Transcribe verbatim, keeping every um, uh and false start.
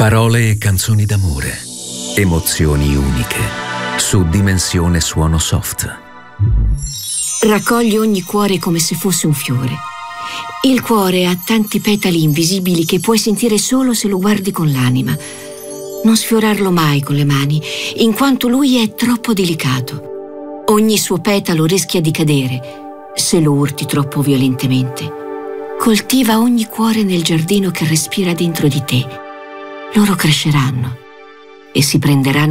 Parole e canzoni d'amore. Emozioni uniche. Su Dimensione Suono Soft. Raccoglie ogni cuore come se fosse un fiore. Il cuore ha tanti petali invisibili che puoi sentire solo se lo guardi con l'anima. Non sfiorarlo mai con le mani, in quanto lui è troppo delicato. Ogni suo petalo rischia di cadere se lo urti troppo violentemente. Coltiva ogni cuore nel giardino che respira dentro di te. Loro cresceranno e si prenderanno